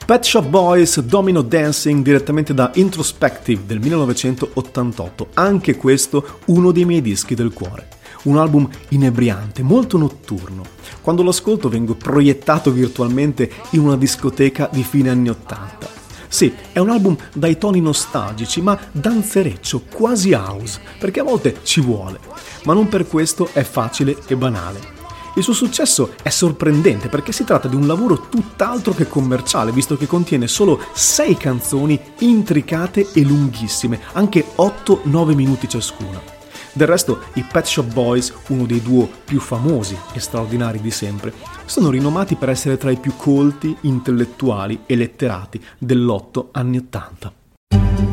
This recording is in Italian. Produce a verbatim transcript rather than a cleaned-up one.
Pet Shop Boys, Domino Dancing, direttamente da Introspective del millenovecentottantotto, anche questo uno dei miei dischi del cuore. Un album inebriante, molto notturno. Quando lo ascolto vengo proiettato virtualmente in una discoteca di fine anni ottanta. Sì, è un album dai toni nostalgici, ma danzereccio, quasi house, perché a volte ci vuole, ma non per questo è facile e banale. Il suo successo è sorprendente perché si tratta di un lavoro tutt'altro che commerciale, visto che contiene solo sei canzoni intricate e lunghissime, anche otto nove minuti ciascuna. Del resto, i Pet Shop Boys, uno dei duo più famosi e straordinari di sempre, sono rinomati per essere tra i più colti, intellettuali e letterati dell'otto anni ottanta.